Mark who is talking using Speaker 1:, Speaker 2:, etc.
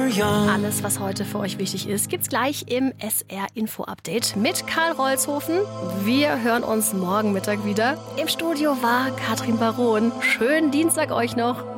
Speaker 1: Alles, was heute für euch wichtig ist, gibt's gleich im SR Info Update mit Karl Rolzhofen. Wir hören uns morgen Mittag wieder. Im Studio war Katrin Baron. Schönen Dienstag euch noch.